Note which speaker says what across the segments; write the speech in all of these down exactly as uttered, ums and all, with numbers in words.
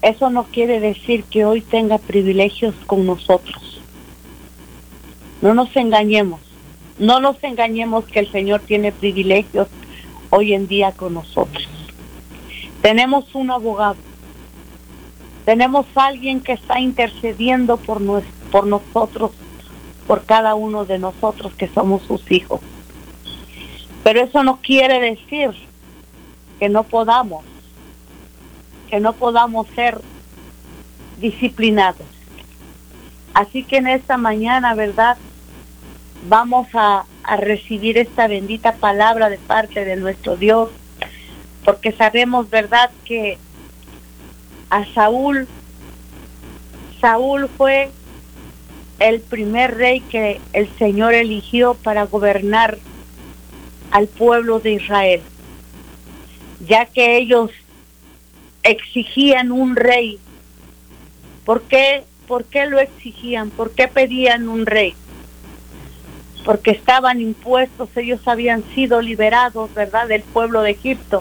Speaker 1: Eso no quiere decir que hoy tenga privilegios con nosotros. No nos engañemos. No nos engañemos que el Señor tiene privilegios hoy en día con nosotros. Tenemos un abogado. Tenemos alguien que está intercediendo por, nos, por nosotros, por cada uno de nosotros que somos sus hijos. Pero eso no quiere decir que no podamos, que no podamos ser disciplinados. Así que en esta mañana, ¿verdad?, vamos a, a recibir esta bendita palabra de parte de nuestro Dios, porque sabemos, ¿verdad?, que a Saúl, Saúl fue el primer rey que el Señor eligió para gobernar al pueblo de Israel, ya que ellos exigían un rey. ¿Por qué? ¿Por qué lo exigían? ¿Por qué pedían un rey? Porque estaban impuestos, ellos habían sido liberados, ¿verdad?, del pueblo de Egipto,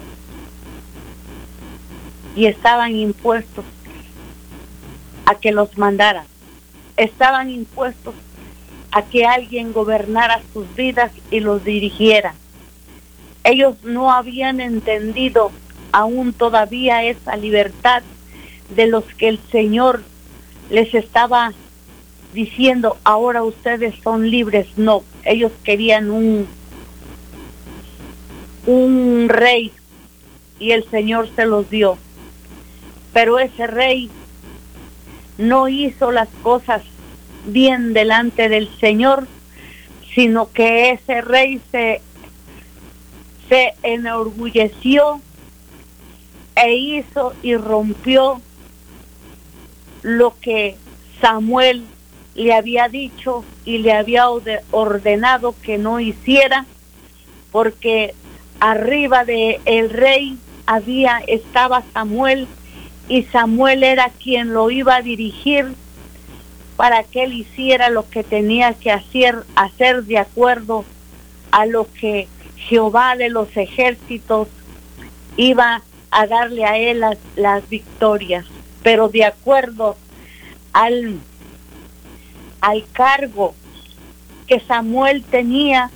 Speaker 1: y estaban impuestos a que los mandaran. Estaban impuestos a que alguien gobernara sus vidas y los dirigiera. Ellos no habían entendido aún todavía esa libertad de los que el Señor les estaba diciendo, ahora ustedes son libres. No, ellos querían un, un rey y el Señor se los dio. Pero ese rey no hizo las cosas bien delante del Señor, sino que ese rey se, se enorgulleció e hizo y rompió lo que Samuel le había dicho y le había ordenado que no hiciera, porque arriba de el rey había estaba Samuel, y Samuel era quien lo iba a dirigir para que él hiciera lo que tenía que hacer, hacer de acuerdo a lo que Jehová de los ejércitos iba a darle a él las, las victorias, pero de acuerdo al, al cargo que Samuel tenía,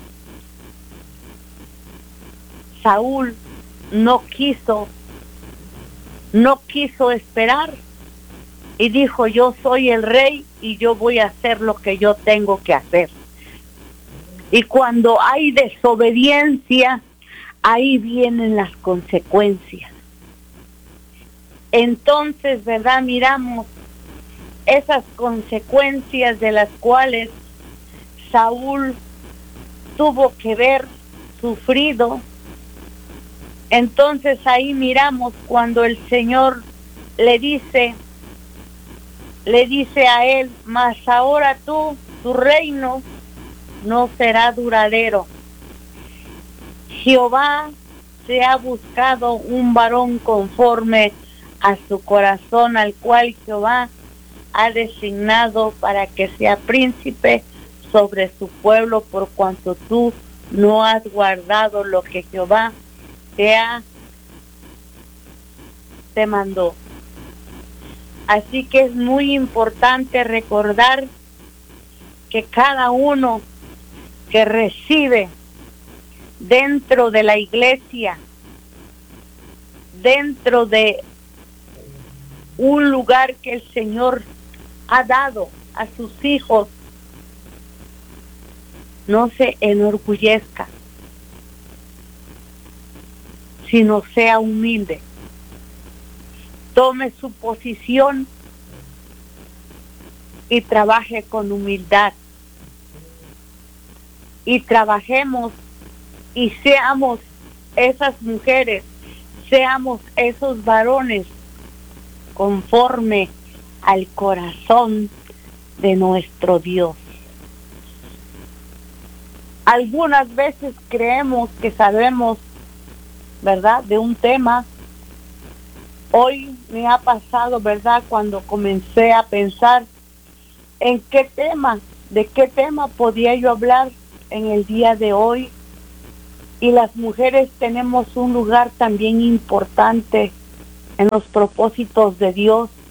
Speaker 1: Saúl no quiso, no quiso esperar y dijo, yo soy el rey y yo voy a hacer lo que yo tengo que hacer. Y cuando hay desobediencia, ahí vienen las consecuencias. Entonces, ¿verdad?, miramos esas consecuencias de las cuales Saúl tuvo que ver sufrido. Entonces ahí miramos cuando el Señor le dice, le dice a él, mas ahora tú, tu reino no será duradero. Jehová se ha buscado un varón conforme a su corazón, al cual Jehová ha designado para que sea príncipe sobre su pueblo, por cuanto tú no has guardado lo que Jehová te ha te mandó. Así que es muy importante recordar que cada uno que recibe dentro de la iglesia, dentro de un lugar que el Señor ha dado a sus hijos, no se enorgullezca, sino sea humilde. Tome su posición y trabaje con humildad. Y trabajemos y seamos esas mujeres, seamos esos varones conforme al corazón de nuestro Dios. Algunas veces creemos que sabemos, ¿verdad?, de un tema. Hoy me ha pasado, ¿verdad?, cuando comencé a pensar en qué tema, de qué tema podía yo hablar en el día de hoy. Y las mujeres tenemos un lugar también importante en los propósitos de Dios,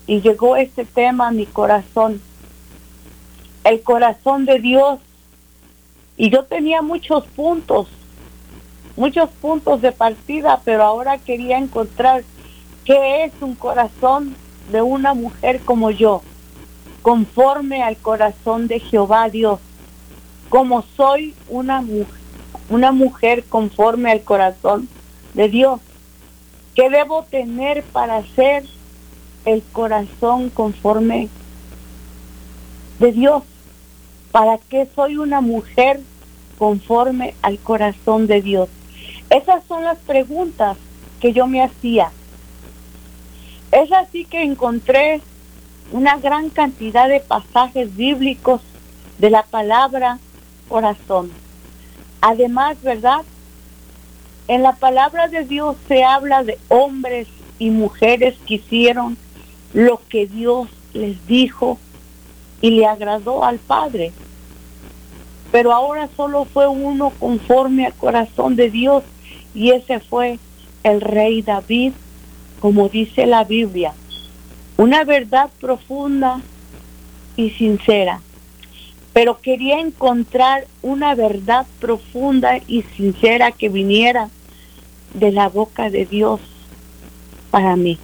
Speaker 1: y llegó este tema a mi corazón, el corazón de Dios. Y yo tenía muchos puntos, muchos puntos de partida, pero ahora quería encontrar qué es un corazón de una mujer como yo, conforme al corazón de Jehová Dios, como soy una mujer, una mujer conforme al corazón de Dios. ¿Qué debo tener para ser el corazón conforme de Dios? ¿Para qué soy una mujer conforme al corazón de Dios? Esas son las preguntas que yo me hacía. Es así que encontré una gran cantidad de pasajes bíblicos de la palabra corazón. Además, ¿verdad? En la palabra de Dios se habla de hombres y mujeres que hicieron lo que Dios les dijo y le agradó al Padre. Pero ahora solo fue uno conforme al corazón de Dios, y ese fue el rey David, como dice la Biblia. Una verdad profunda y sincera. Pero quería encontrar una verdad profunda y sincera que viniera de la boca de Dios para mí.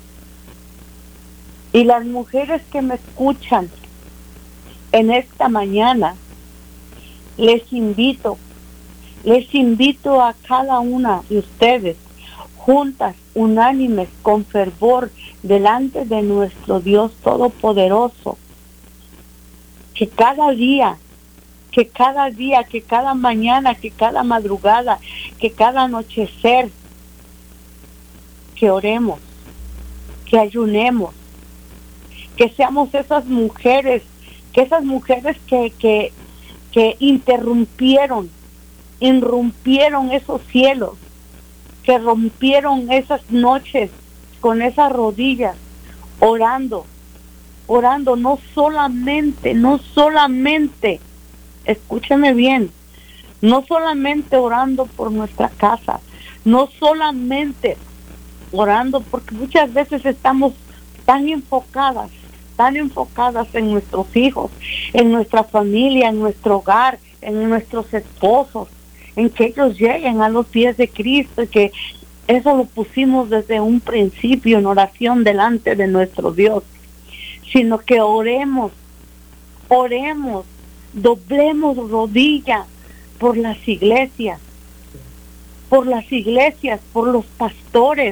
Speaker 1: Y las mujeres que me escuchan en esta mañana, les invito, les invito a cada una de ustedes, juntas, unánimes, con fervor, delante de nuestro Dios Todopoderoso, que cada día, que cada día, que cada mañana, que cada madrugada, que cada anochecer, que oremos, que ayunemos, que seamos esas mujeres, que esas mujeres que, que, que interrumpieron, irrumpieron esos cielos, que rompieron esas noches con esas rodillas, orando, orando, no solamente, no solamente, escúcheme bien, no solamente orando por nuestra casa, no solamente orando, porque muchas veces estamos tan enfocadas, tan enfocadas en nuestros hijos, en nuestra familia, en nuestro hogar, en nuestros esposos, en que ellos lleguen a los pies de Cristo, y que eso lo pusimos desde un principio en oración delante de nuestro Dios, sino que oremos, oremos, doblemos rodilla por las iglesias, por las iglesias, por los pastores,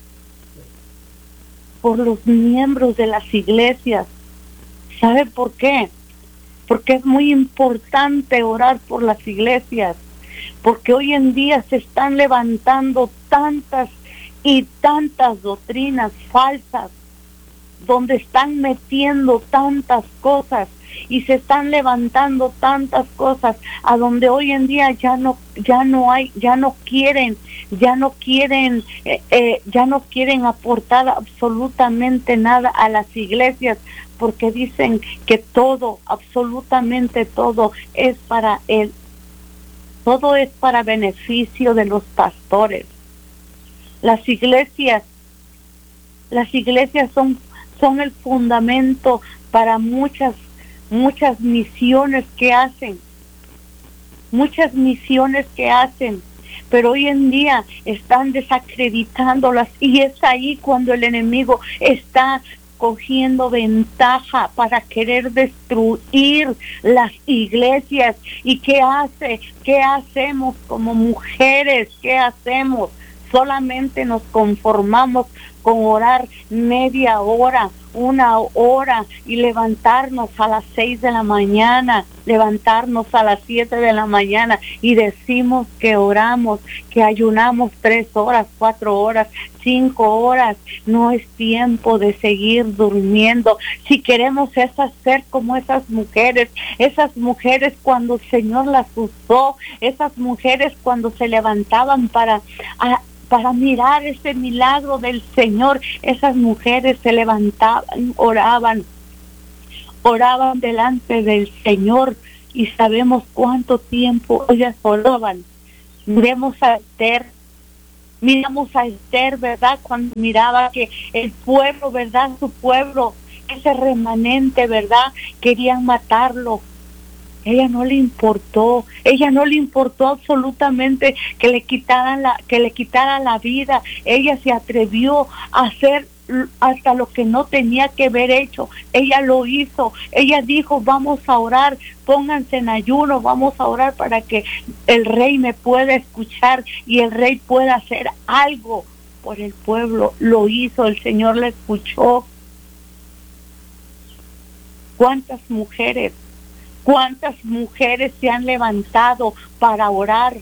Speaker 1: por los miembros de las iglesias. ¿Sabe por qué? Porque es muy importante orar por las iglesias, porque hoy en día se están levantando tantas y tantas doctrinas falsas, donde están metiendo tantas cosas y se están levantando tantas cosas, a donde hoy en día ya no ya no hay ya no quieren ya no quieren eh, eh, ya no quieren aportar absolutamente nada a las iglesias, porque dicen que todo, absolutamente todo es para él, todo es para beneficio de los pastores. Las iglesias las iglesias son son el fundamento para muchas muchas misiones que hacen, muchas misiones que hacen, pero hoy en día están desacreditándolas, y es ahí cuando el enemigo está cogiendo ventaja para querer destruir las iglesias. ¿Y qué hace? ¿Qué hacemos como mujeres? ¿Qué hacemos? Solamente nos conformamos con orar media hora, una hora, y levantarnos a las seis de la mañana, levantarnos a las siete de la mañana, y decimos que oramos, que ayunamos tres horas, cuatro horas, cinco horas. No es tiempo de seguir durmiendo. Si queremos esas, ser como esas mujeres, esas mujeres cuando el Señor las usó, esas mujeres cuando se levantaban para a, para mirar ese milagro del Señor, esas mujeres se levantaban, oraban, oraban delante del Señor, y sabemos cuánto tiempo ellas oraban. Miremos a Esther, Miramos a Esther, ¿verdad? Cuando miraba que el pueblo, ¿verdad? Su pueblo, ese remanente, ¿verdad? Querían matarlo. Ella no le importó, ella no le importó absolutamente que le quitaran la, que le quitaran la vida. Ella se atrevió a hacer hasta lo que no tenía que haber hecho. Ella lo hizo. Ella dijo, vamos a orar, pónganse en ayuno, vamos a orar para que el rey me pueda escuchar y el rey pueda hacer algo por el pueblo. Lo hizo, el Señor la escuchó. ¿Cuántas mujeres? ¿Cuántas mujeres se han levantado para orar?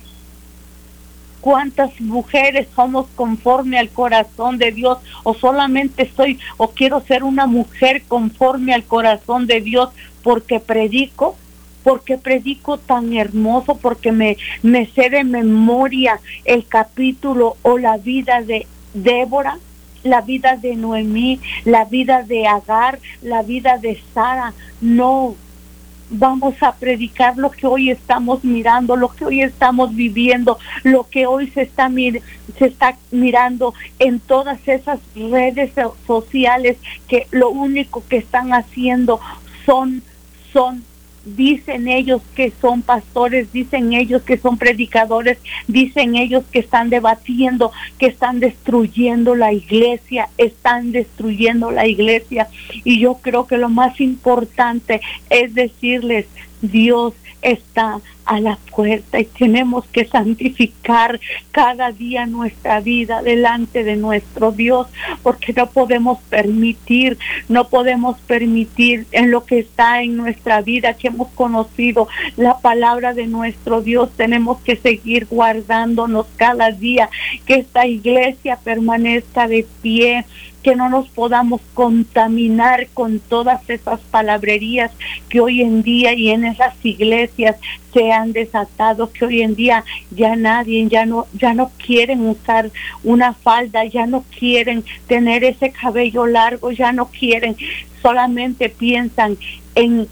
Speaker 1: ¿Cuántas mujeres somos conforme al corazón de Dios? O solamente soy, o quiero ser una mujer conforme al corazón de Dios porque predico, porque predico tan hermoso, porque me, me sé de memoria el capítulo o la vida de Débora, la vida de Noemí, la vida de Agar, la vida de Sara. No. Vamos a predicar lo que hoy estamos mirando, lo que hoy estamos viviendo, lo que hoy se está mir- se está mirando en todas esas redes sociales, que lo único que están haciendo son, son, dicen ellos que son pastores, dicen ellos que son predicadores, dicen ellos que están debatiendo, que están destruyendo la iglesia, están destruyendo la iglesia. Y yo creo que lo más importante es decirles, Dios está a la puerta y tenemos que santificar cada día nuestra vida delante de nuestro Dios, porque no podemos permitir, no podemos permitir en lo que está en nuestra vida, que hemos conocido la palabra de nuestro Dios. Tenemos que seguir guardándonos cada día, que esta iglesia permanezca de pie, que no nos podamos contaminar con todas esas palabrerías que hoy en día y en esas iglesias se han desatado, que hoy en día ya nadie, ya no, ya no quieren usar una falda, ya no quieren tener ese cabello largo, ya no quieren, solamente piensan en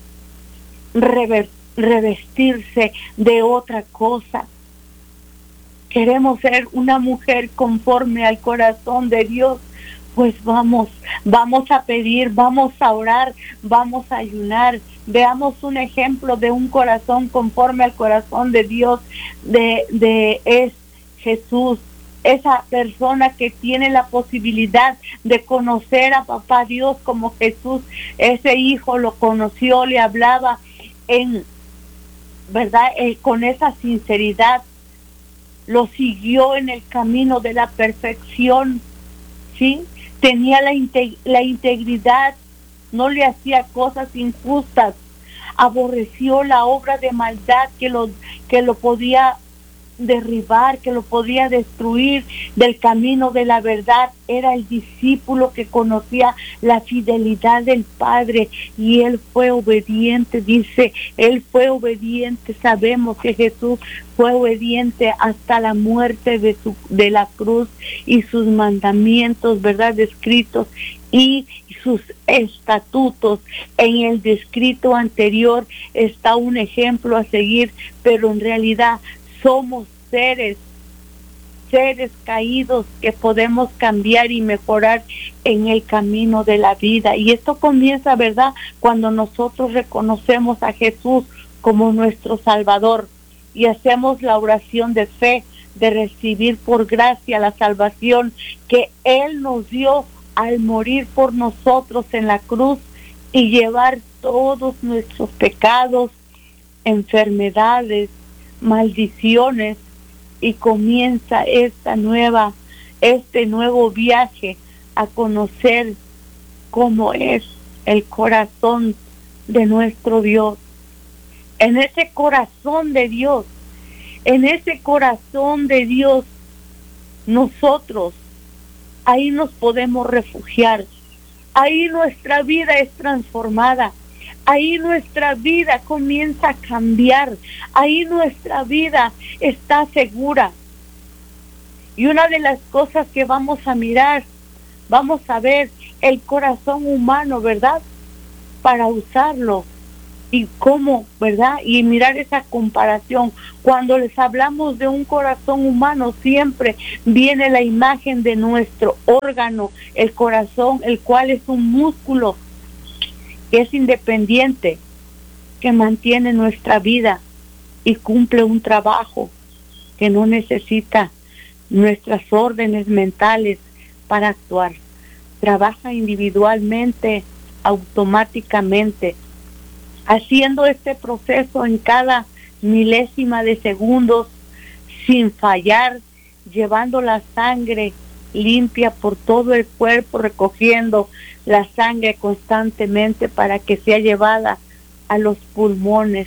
Speaker 1: rever, revestirse de otra cosa. Queremos ser una mujer conforme al corazón de Dios. Pues vamos, vamos a pedir, vamos a orar, vamos a ayunar. Veamos un ejemplo de un corazón conforme al corazón de Dios, de, de es Jesús, esa persona que tiene la posibilidad de conocer a Papá Dios como Jesús. Ese hijo lo conoció, le hablaba en, ¿verdad? Eh, con esa sinceridad, lo siguió en el camino de la perfección, ¿sí? Tenía la, integ- la integridad, no le hacía cosas injustas, aborreció la obra de maldad que lo, que lo podía derribar, que lo podía destruir del camino de la verdad. Era el discípulo que conocía la fidelidad del Padre y él fue obediente, dice, él fue obediente. Sabemos que Jesús fue obediente hasta la muerte de su, de la cruz, y sus mandamientos, ¿verdad?, descritos, y sus estatutos. En el descrito anterior está un ejemplo a seguir, pero en realidad somos seres, seres caídos que podemos cambiar y mejorar en el camino de la vida. Y esto comienza, ¿verdad?, cuando nosotros reconocemos a Jesús como nuestro Salvador y hacemos la oración de fe, de recibir por gracia la salvación que Él nos dio al morir por nosotros en la cruz y llevar todos nuestros pecados, enfermedades, maldiciones, y comienza esta nueva, este nuevo viaje a conocer cómo es el corazón de nuestro Dios. En ese corazón de Dios, en ese corazón de Dios, nosotros, ahí nos podemos refugiar, ahí nuestra vida es transformada. Ahí nuestra vida comienza a cambiar. Ahí nuestra vida está segura. Y una de las cosas que vamos a mirar, vamos a ver el corazón humano, ¿verdad?, para usarlo y cómo, ¿verdad? Y mirar esa comparación. Cuando les hablamos de un corazón humano, siempre viene la imagen de nuestro órgano, el corazón, el cual es un músculo que es independiente, que mantiene nuestra vida y cumple un trabajo que no necesita nuestras órdenes mentales para actuar. Trabaja individualmente, automáticamente, haciendo este proceso en cada milésima de segundos, sin fallar, llevando la sangre limpia por todo el cuerpo, recogiendo la sangre constantemente para que sea llevada a los pulmones.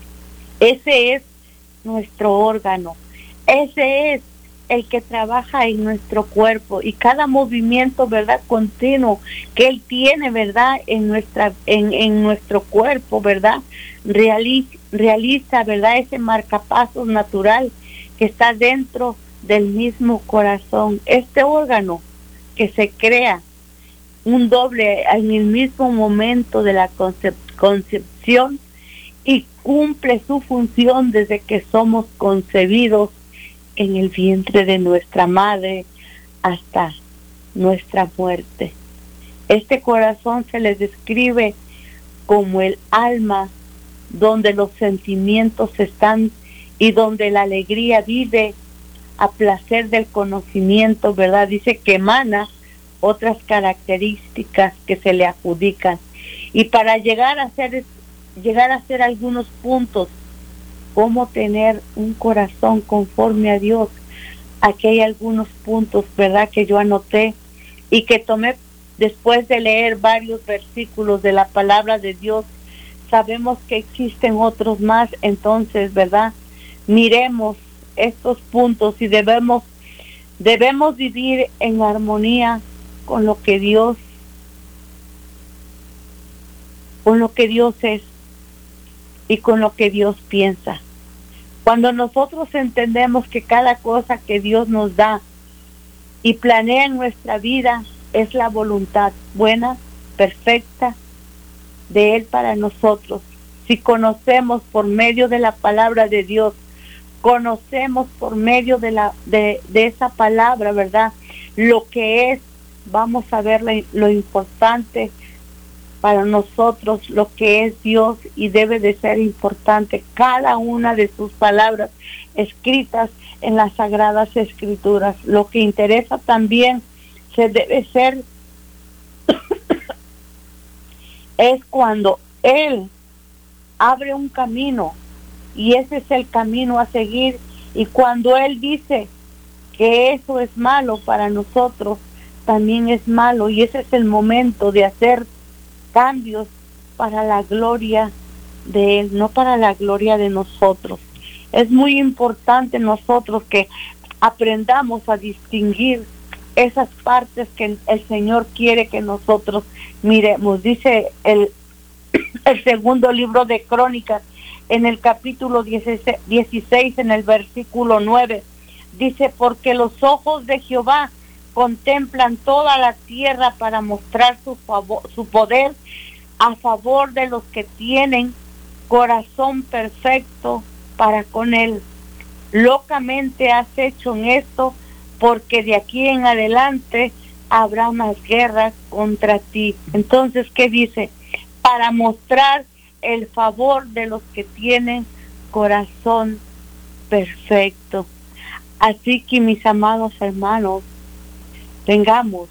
Speaker 1: Ese es nuestro órgano, ese es el que trabaja en nuestro cuerpo, y cada movimiento, ¿verdad?, continuo que él tiene, ¿verdad?, en nuestra en, en nuestro cuerpo, ¿verdad?, realiza, realiza, ¿verdad?, ese marcapasos natural que está dentro del mismo corazón. Este órgano que se crea un doble en el mismo momento de la concep- concepción y cumple su función desde que somos concebidos en el vientre de nuestra madre hasta nuestra muerte. Este corazón se le describe como el alma donde los sentimientos están y donde la alegría vive a placer del conocimiento, ¿verdad? Dice que emana otras características que se le adjudican. Y para llegar a ser, llegar a ser algunos puntos, cómo tener un corazón conforme a Dios. Aquí hay algunos puntos, ¿verdad?, que yo anoté y que tomé después de leer varios versículos de la palabra de Dios. Sabemos que existen otros más, entonces, ¿verdad?, miremos estos puntos y debemos, debemos vivir en armonía con lo que Dios, con lo que Dios es y con lo que Dios piensa. Cuando nosotros entendemos que cada cosa que Dios nos da y planea en nuestra vida es la voluntad buena, perfecta de Él para nosotros. Si conocemos por medio de la palabra de Dios, conocemos por medio de la de, de esa palabra, ¿verdad?, lo que es, vamos a ver la, lo importante para nosotros, lo que es Dios, y debe de ser importante cada una de sus palabras escritas en las Sagradas Escrituras. Lo que interesa también se debe ser es cuando Él abre un camino y ese es el camino a seguir, y cuando Él dice que eso es malo para nosotros, también es malo, y ese es el momento de hacer cambios para la gloria de Él, no para la gloria de nosotros. Es muy importante nosotros que aprendamos a distinguir esas partes que el Señor quiere que nosotros miremos. Dice el, el segundo libro de Crónicas, en el capítulo dieciséis, en el versículo nueve, dice: porque los ojos de Jehová contemplan toda la tierra para mostrar su favor, su poder a favor de los que tienen corazón perfecto para con Él. Locamente has hecho en esto, porque de aquí en adelante habrá más guerras contra ti. Entonces, ¿qué dice? Para mostrar el favor de los que tienen corazón perfecto. Así que, mis amados hermanos, tengamos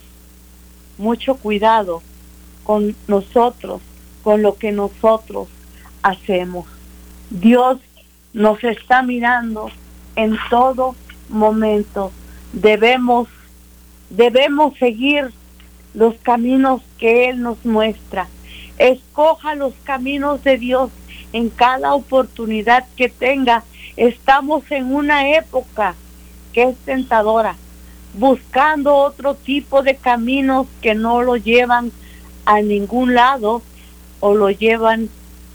Speaker 1: mucho cuidado con nosotros, con lo que nosotros hacemos. Dios nos está mirando en todo momento. Debemos, debemos seguir los caminos que Él nos muestra. Escoja los caminos de Dios en cada oportunidad que tenga. Estamos en una época que es tentadora, buscando otro tipo de caminos que no lo llevan a ningún lado o lo llevan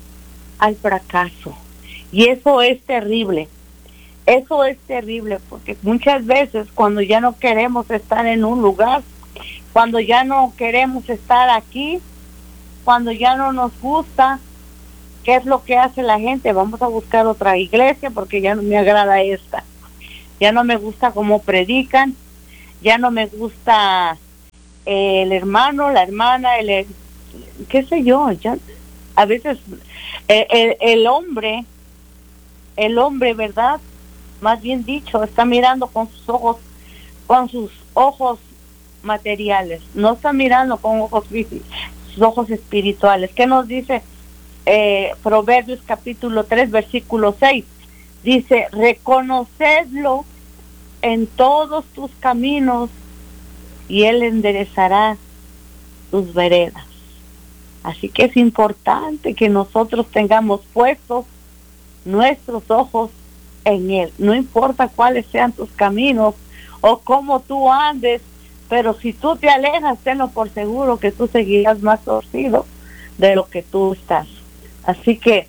Speaker 1: al fracaso. Y eso es terrible. Eso es terrible, porque muchas veces cuando ya no queremos estar en un lugar, cuando ya no queremos estar aquí, cuando ya no nos gusta, ¿Qué es lo que hace la gente? Vamos a buscar otra iglesia porque ya no me agrada esta. Ya no me gusta cómo predican, ya no me gusta eh, el hermano, la hermana, el, qué sé yo, ya a veces eh, el, el hombre, el hombre, ¿verdad? Más bien dicho, está mirando con sus ojos, con sus ojos materiales, no está mirando con ojos físicos, sus ojos espirituales. ¿Qué nos dice eh, Proverbios capítulo tres, versículo seis? Dice, reconocedlo en todos tus caminos y Él enderezará tus veredas. Así que es importante que nosotros tengamos puestos nuestros ojos en Él. No importa cuáles sean tus caminos o cómo tú andes, pero si tú te alejas, tenlo por seguro que tú seguirás más torcido de lo que tú estás. Así que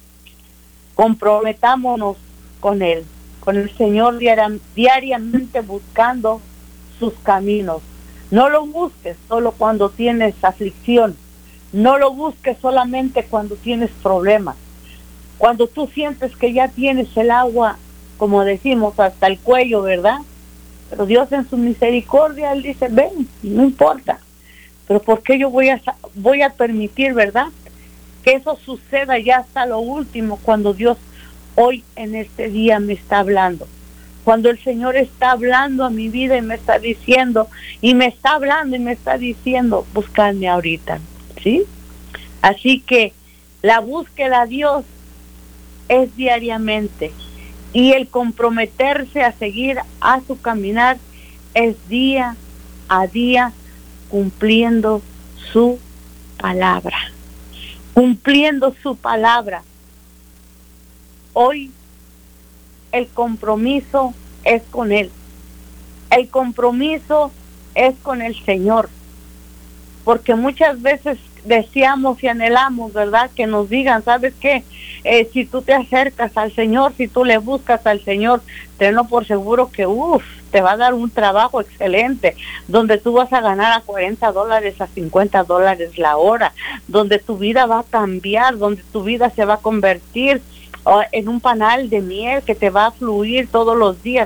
Speaker 1: comprometámonos con Él, con el Señor diari- diariamente buscando sus caminos. No lo busques solo cuando tienes aflicción, no lo busques solamente cuando tienes problemas, cuando tú sientes que ya tienes el agua, como decimos, hasta el cuello, ¿verdad? Pero Dios en su misericordia, Él dice, ven, no importa, pero ¿por qué yo voy a, voy a permitir, verdad? Que eso suceda ya hasta lo último, cuando Dios hoy en este día me está hablando. Cuando el Señor está hablando a mi vida y me está diciendo, y me está hablando y me está diciendo, buscadme ahorita, ¿sí? Así que la búsqueda a Dios es diariamente, y el comprometerse a seguir a su caminar es día a día, cumpliendo su palabra, cumpliendo su palabra. Hoy el compromiso es con Él, el compromiso es con el Señor, porque muchas veces deseamos y anhelamos, ¿verdad? Que nos digan, ¿sabes qué? Eh, si tú te acercas al Señor, si tú le buscas al Señor, tenlo por seguro que, uff, te va a dar un trabajo excelente, donde tú vas a ganar a cuarenta dólares, a cincuenta dólares la hora, donde tu vida va a cambiar, donde tu vida se va a convertir uh, en un panal de miel que te va a fluir todos los días.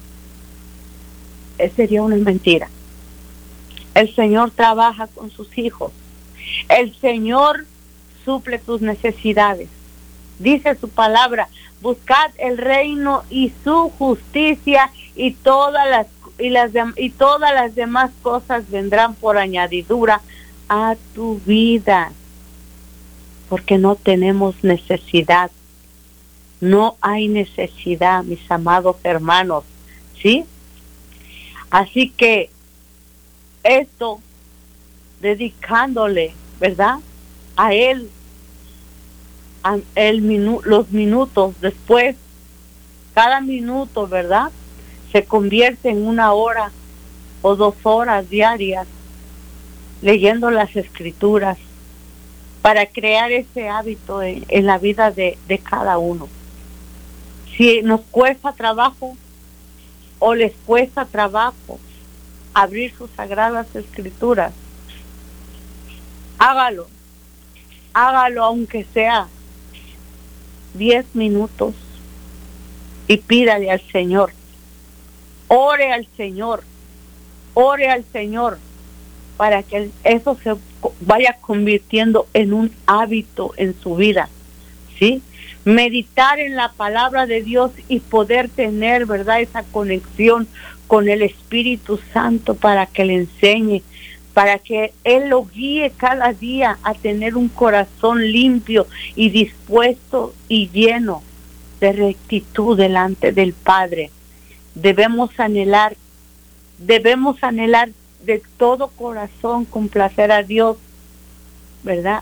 Speaker 1: Esa sería una mentira. El Señor trabaja con sus hijos. El Señor suple tus necesidades. Dice su palabra, buscad el reino y su justicia, y todas las y las de, y todas las demás cosas vendrán por añadidura a tu vida. Porque no tenemos necesidad. No hay necesidad, mis amados hermanos, ¿sí? Así que esto, dedicándole, ¿verdad?, a Él, a el minu- los minutos después, cada minuto, ¿verdad?, se convierte en una hora o dos horas diarias leyendo las Escrituras, para crear ese hábito en, en la vida de, de cada uno. Si nos cuesta trabajo o les cuesta trabajo abrir sus sagradas Escrituras, hágalo, hágalo aunque sea diez minutos, y pídale al Señor, ore al Señor, ore al Señor, para que eso se vaya convirtiendo en un hábito en su vida, ¿sí? Meditar en la palabra de Dios y poder tener, ¿verdad?, esa conexión con el Espíritu Santo para que le enseñe, para que Él lo guíe cada día a tener un corazón limpio y dispuesto y lleno de rectitud delante del Padre. Debemos anhelar, debemos anhelar de todo corazón complacer a Dios, ¿verdad?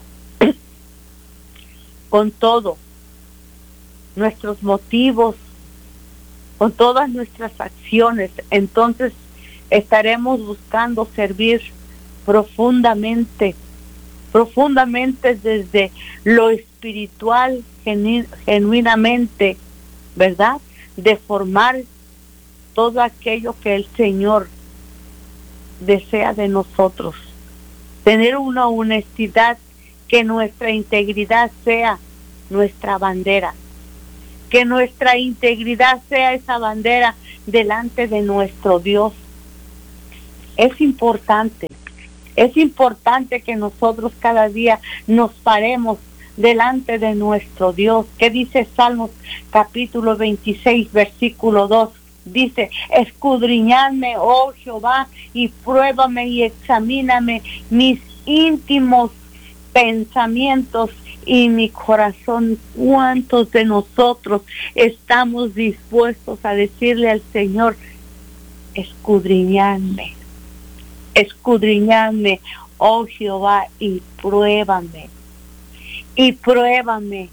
Speaker 1: Con todo, nuestros motivos, con todas nuestras acciones. Entonces estaremos buscando servir profundamente, profundamente desde lo espiritual, genu- genuinamente, ¿verdad? De formar todo aquello que el Señor desea de nosotros. Tener una honestidad, que nuestra integridad sea nuestra bandera. Que nuestra integridad sea esa bandera delante de nuestro Dios. Es importante, es importante que nosotros cada día nos paremos delante de nuestro Dios. ¿Qué dice Salmos capítulo veintiséis, versículo dos? Dice, escudriñadme, oh Jehová, y pruébame y examíname mis íntimos pensamientos y mi corazón. ¿Cuántos de nosotros estamos dispuestos a decirle al Señor, escudriñadme, escudriñadme, oh Jehová, y pruébame, y pruébame?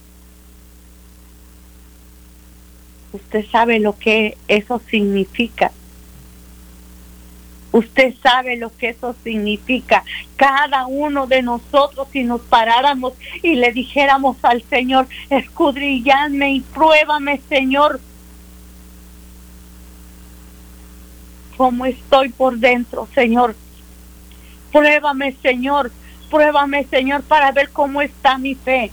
Speaker 1: Usted sabe lo que eso significa. Usted sabe lo que eso significa. Cada uno de nosotros, si nos paráramos y le dijéramos al Señor, escudriñadme y pruébame, Señor, cómo estoy por dentro, Señor. Pruébame, Señor. Pruébame, Señor, para ver cómo está mi fe.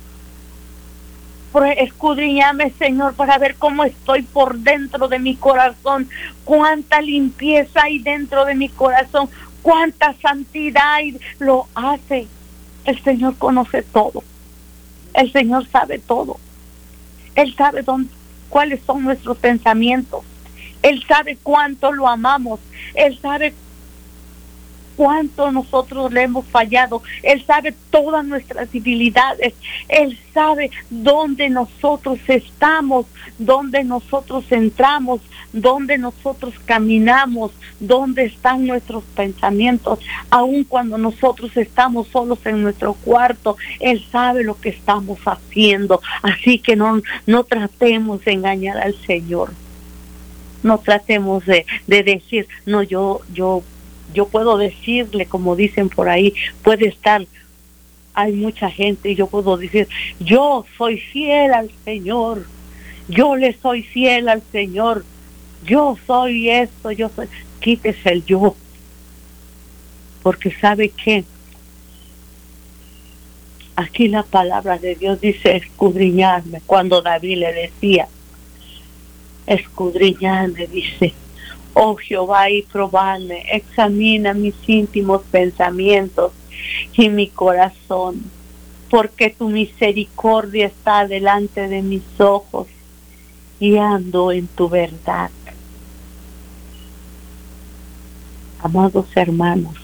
Speaker 1: Escudriñame, Señor, para ver cómo estoy por dentro de mi corazón, cuánta limpieza hay dentro de mi corazón, cuánta santidad hay. Lo hace. El Señor conoce todo. El Señor sabe todo. Él sabe dónde, cuáles son nuestros pensamientos. Él sabe cuánto lo amamos. Él sabe cuánto nosotros le hemos fallado. Él sabe todas nuestras debilidades. Él sabe dónde nosotros estamos, dónde nosotros entramos, dónde nosotros caminamos, dónde están nuestros pensamientos. Aun cuando nosotros estamos solos en nuestro cuarto, Él sabe lo que estamos haciendo. Así que no, no tratemos de engañar al Señor. No tratemos de, de decir, no, yo, yo Yo puedo decirle, como dicen por ahí, puede estar, hay mucha gente y yo puedo decir, yo soy fiel al Señor, yo le soy fiel al Señor, yo soy esto, yo soy, quítese el yo, porque sabe que aquí la palabra de Dios dice escudriñarme, cuando David le decía, escudriñarme, dice, oh Jehová, y probadme, examina mis íntimos pensamientos y mi corazón, porque tu misericordia está delante de mis ojos y ando en tu verdad. Amados hermanos,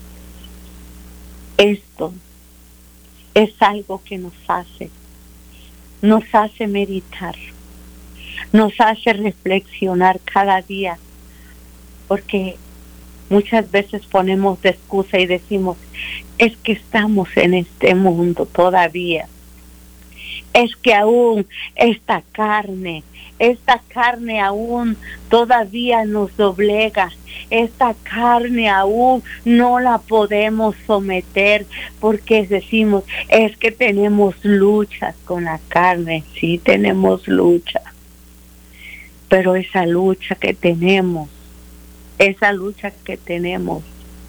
Speaker 1: esto es algo que nos hace, nos hace meditar, nos hace reflexionar cada día. Porque muchas veces ponemos de excusa y decimos, es que estamos en este mundo todavía. Es que aún esta carne, esta carne aún todavía nos doblega. Esta carne aún no la podemos someter porque decimos, es que tenemos luchas con la carne. Sí, tenemos lucha. Pero esa lucha que tenemos, esa lucha que tenemos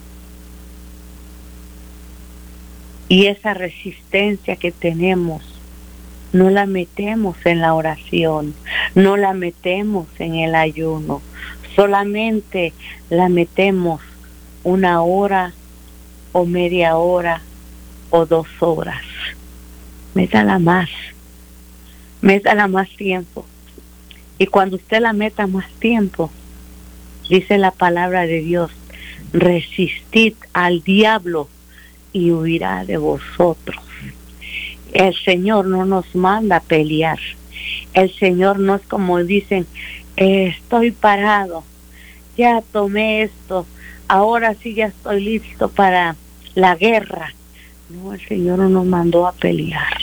Speaker 1: y esa resistencia que tenemos, no la metemos en la oración, no la metemos en el ayuno, solamente la metemos una hora o media hora o dos horas. Métala más, métala más tiempo. Y cuando usted la meta más tiempo, dice la palabra de Dios, resistid al diablo y huirá de vosotros. El Señor no nos manda a pelear. El Señor no es como dicen, eh, estoy parado, ya tomé esto, ahora sí ya estoy listo para la guerra. No, el Señor no nos mandó a pelear.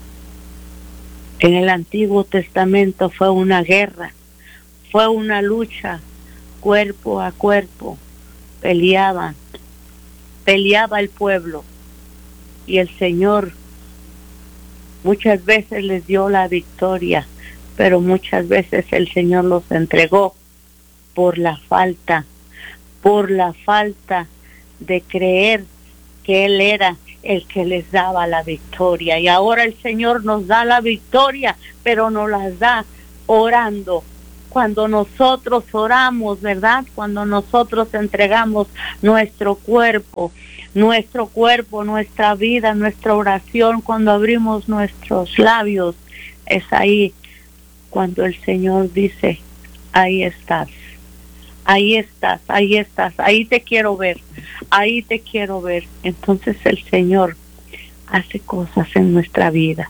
Speaker 1: En el Antiguo Testamento fue una guerra, fue una lucha cuerpo a cuerpo, peleaban, peleaba el pueblo y el Señor muchas veces les dio la victoria, pero muchas veces el Señor los entregó por la falta, por la falta de creer que Él era el que les daba la victoria. Y ahora el Señor nos da la victoria, pero nos las da orando. Cuando nosotros oramos, ¿verdad? Cuando nosotros entregamos nuestro cuerpo, nuestro cuerpo, nuestra vida, nuestra oración, cuando abrimos nuestros labios, es ahí cuando el Señor dice, ahí estás, ahí estás, ahí estás, ahí te quiero ver, ahí te quiero ver. Entonces el Señor hace cosas en nuestra vida,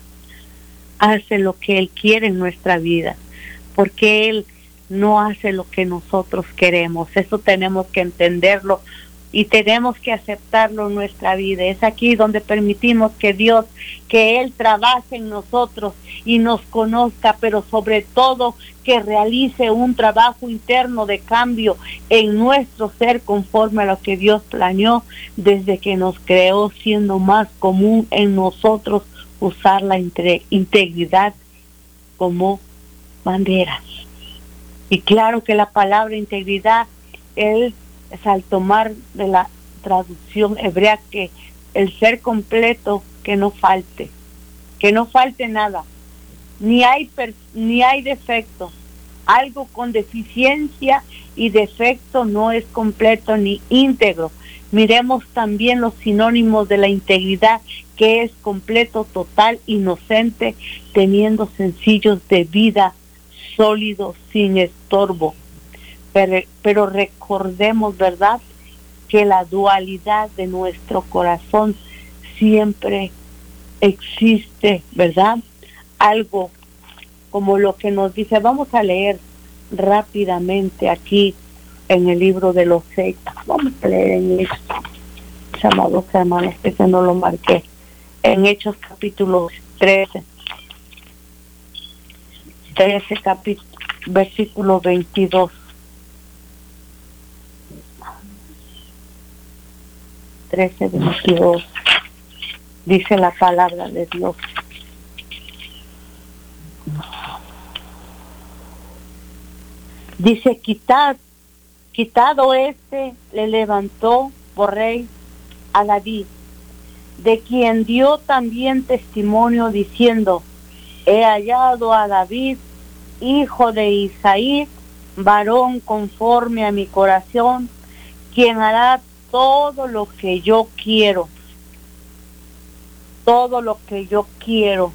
Speaker 1: hace lo que Él quiere en nuestra vida, porque Él no hace lo que nosotros queremos. Eso tenemos que entenderlo y tenemos que aceptarlo en nuestra vida. Es aquí donde permitimos que Dios, que Él trabaje en nosotros y nos conozca, pero sobre todo que realice un trabajo interno de cambio en nuestro ser conforme a lo que Dios planeó desde que nos creó, siendo más común en nosotros usar la integridad como bandera. Y claro que la palabra integridad es, es al tomar de la traducción hebrea que el ser completo, que no falte, que no falte nada, ni hay per, ni hay defecto. Algo con deficiencia y defecto no es completo ni íntegro. Miremos también los sinónimos de la integridad, que es completo, total, inocente, teniendo sencillos de vida, sólido, sin estorbo. Pero, pero recordemos, ¿verdad?, que la dualidad de nuestro corazón siempre existe, ¿verdad? Algo como lo que nos dice, vamos a leer rápidamente aquí en el libro de los seis. Vamos a leer en Hechos, amados hermanos, que ese no lo marqué, en Hechos capítulo trece. trece capítulo, versículo veintidós. trece, veintidós. Dice la palabra de Dios. Dice, quitad, quitado este, le levantó por rey a David, de quien dio también testimonio diciendo, he hallado a David, hijo de Isaí, varón conforme a mi corazón, quien hará todo lo que yo quiero, todo lo que yo quiero.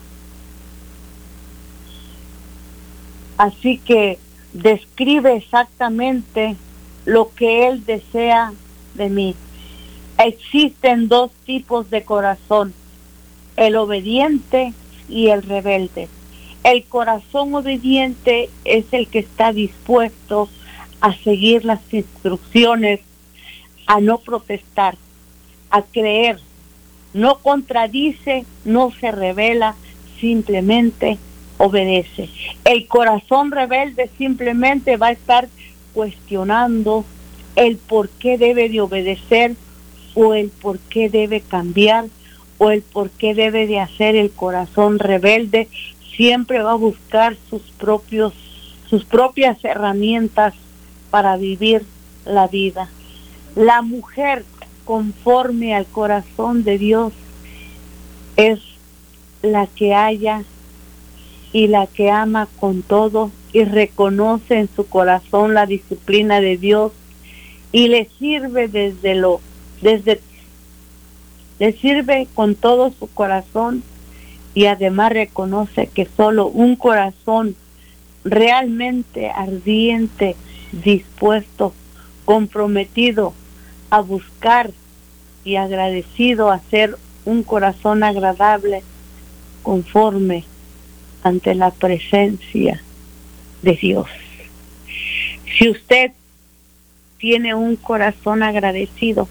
Speaker 1: Así que describe exactamente lo que Él desea de mí. Existen dos tipos de corazón, el obediente y el rebelde. El corazón obediente es el que está dispuesto a seguir las instrucciones, a no protestar, a creer, no contradice, no se rebela, simplemente obedece. El corazón rebelde simplemente va a estar cuestionando el por qué debe de obedecer, o el por qué debe cambiar, o el por qué debe de hacer. El corazón rebelde siempre va a buscar sus propios, sus propias herramientas para vivir la vida. La mujer conforme al corazón de Dios es la que halla y la que ama con todo y reconoce en su corazón la disciplina de Dios y le sirve desde lo, desde, le sirve con todo su corazón, y además reconoce que solo un corazón realmente ardiente, dispuesto, comprometido a buscar y agradecido a ser un corazón agradable, conforme ante la presencia de Dios. Si usted tiene un corazón agradecido,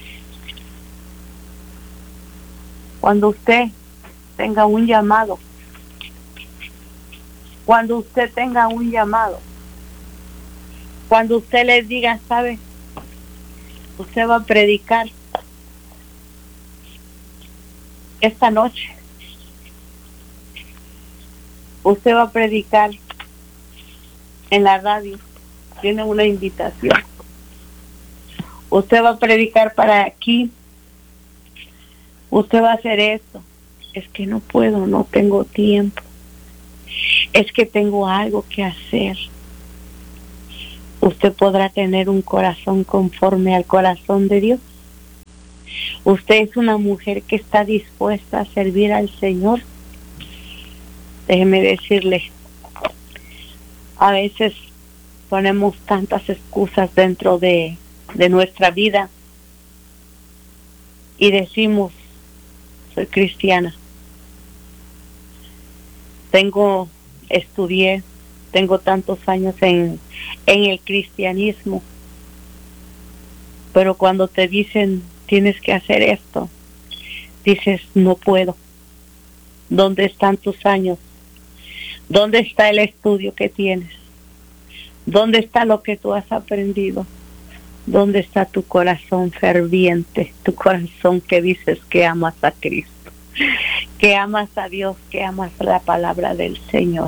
Speaker 1: cuando usted tenga un llamado, cuando usted tenga un llamado, cuando usted le diga, ¿sabe? Usted va a predicar esta noche. Usted va a predicar en la radio. Tiene una invitación. Usted va a predicar para aquí. usted va a hacer esto. Es que no puedo, no tengo tiempo. Es que tengo algo que hacer. Usted podrá tener un corazón conforme al corazón de Dios. Usted es una mujer que está dispuesta a servir al Señor. Déjeme decirle, a veces ponemos tantas excusas dentro de, de nuestra vida y decimos, soy cristiana, tengo, estudié, tengo tantos años en, en el cristianismo, pero cuando te dicen tienes que hacer esto, dices no puedo. ¿Dónde están tus años? ¿Dónde está el estudio que tienes? ¿Dónde está lo que tú has aprendido? ¿Dónde está tu corazón ferviente? Tu corazón que dices que amas a Cristo, que amas a Dios, que amas la palabra del Señor.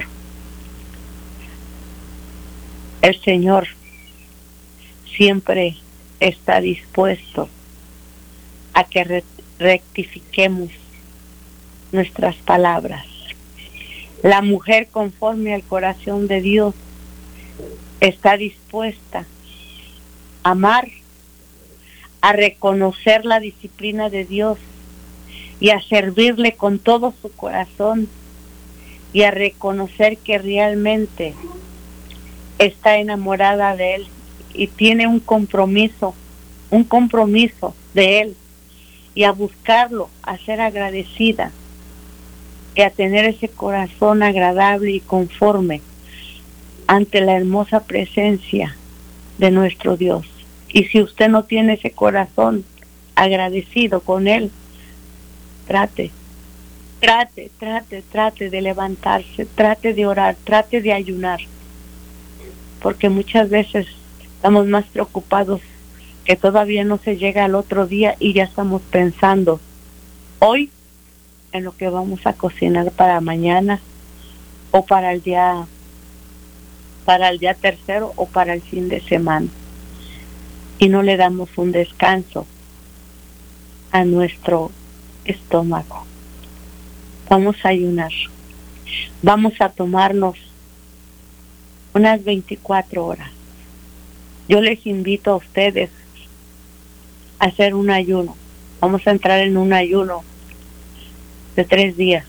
Speaker 1: El Señor siempre está dispuesto a que re- rectifiquemos nuestras palabras. La mujer conforme al corazón de Dios está dispuesta a amar, a reconocer la disciplina de Dios y a servirle con todo su corazón y a reconocer que realmente está enamorada de Él y tiene un compromiso, un compromiso de Él, y a buscarlo, a ser agradecida y a tener ese corazón agradable y conforme ante la hermosa presencia de nuestro Dios. Y si usted no tiene ese corazón agradecido con Él, trate, trate, trate, trate de levantarse, trate de orar, trate de ayunar, porque muchas veces estamos más preocupados que todavía no se llega al otro día y ya estamos pensando hoy en lo que vamos a cocinar para mañana o para el día para el día tercero o para el fin de semana, y no le damos un descanso a nuestro estómago. Vamos a ayunar, vamos a tomarnos unas veinticuatro horas. Yo les invito a ustedes a hacer un ayuno. Vamos a entrar en un ayuno de tres días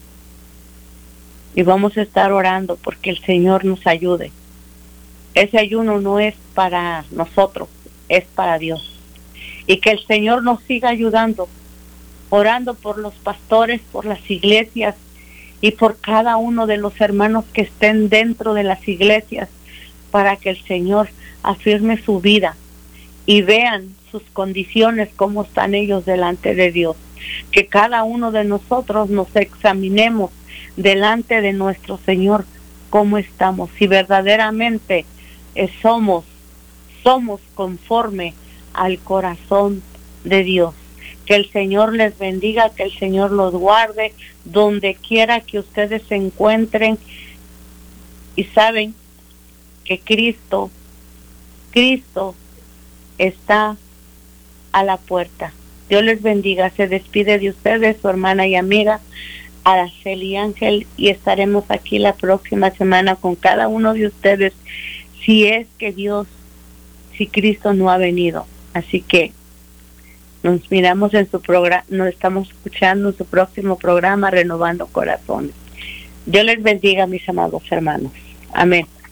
Speaker 1: y vamos a estar orando porque el Señor nos ayude. Ese ayuno no es para nosotros, es para Dios, y que el Señor nos siga ayudando, orando por los pastores, por las iglesias y por cada uno de los hermanos que estén dentro de las iglesias, para que el Señor afirme su vida y vean sus condiciones, cómo están ellos delante de Dios. Que cada uno de nosotros nos examinemos delante de nuestro Señor, cómo estamos, si verdaderamente eh, somos, somos conforme al corazón de Dios. Que el Señor les bendiga, que el Señor los guarde, donde quiera que ustedes se encuentren, y saben que Cristo, Cristo está a la puerta. Dios les bendiga. Se despide de ustedes su hermana y amiga Araceli Ángel, y estaremos aquí la próxima semana con cada uno de ustedes, si es que Dios, si Cristo no ha venido. Así que nos miramos en su programa, nos estamos escuchando en su próximo programa, Renovando Corazones. Dios les bendiga, mis amados hermanos. Amén.